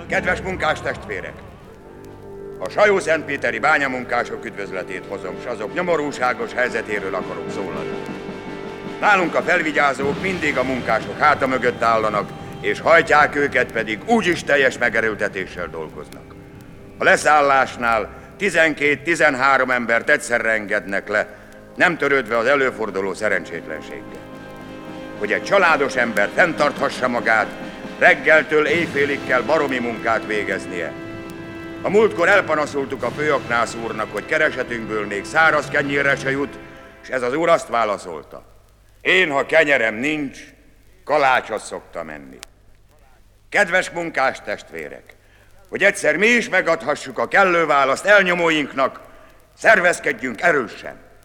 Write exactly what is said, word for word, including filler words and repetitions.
Kedves munkástestvérek! A Sajó-Szentpéteri bányamunkások üdvözletét hozom, s azok nyomorúságos helyzetéről akarok szólani. Nálunk a felvigyázók mindig a munkások háta mögött állanak, és hajtják őket pedig úgyis teljes megerőltetéssel dolgoznak. A leszállásnál tizenkét-tizenhárom embert egyszerre engednek le, nem törődve az előforduló szerencsétlenséggel. Hogy egy családos ember fenntarthassa magát, reggeltől éjfélig kell baromi munkát végeznie. A múltkor elpanaszoltuk a főaknász úrnak, hogy keresetünkből még száraz kenyérre se jut, és ez az úr azt válaszolta: én, ha kenyerem nincs, kalácsot szoktam enni. Kedves munkástestvérek, hogy egyszer mi is megadhassuk a kellő választ elnyomóinknak, szervezkedjünk erősen.